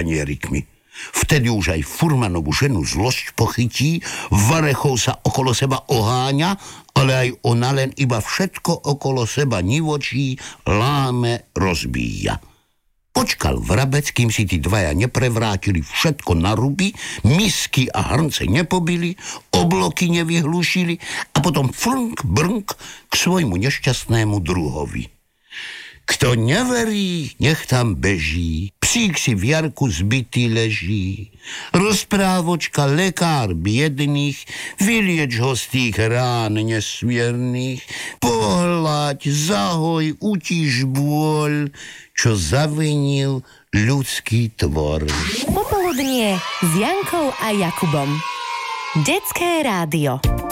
panierikmi. Vtedy už aj furmanovu ženu zlosť pochytí, Varechov sa okolo seba oháňa, ale aj ona len iba všetko okolo seba nivočí, láme, rozbíja. Počkal vrabec, kým si tí dvaja neprevrátili všetko na ruby, misky a hrnce nepobili, obloky nevyhlušili a potom frnk, brnk k svojmu nešťastnému druhovi. Kto neverí, nech tam beží, psík si v jarku zbytý leží. Rozprávočka lekár biedných, vylieč ho z tých rán nesmiernych, pohľaď, zahoj, utíš bôľ, čo zavinil ľudský tvor. Popoludnie s Jankou a Jakubom. Detské rádio.